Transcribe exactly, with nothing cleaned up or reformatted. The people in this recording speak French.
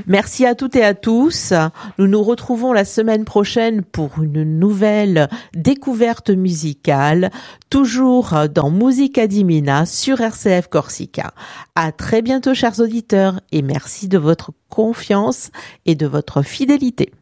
Merci à toutes et à tous. Nous nous retrouvons la semaine prochaine pour une nouvelle découverte musicale, toujours dans Musica di Mina sur R C F Corsica. À très bientôt, chers auditeurs, et merci de votre confiance et de votre fidélité.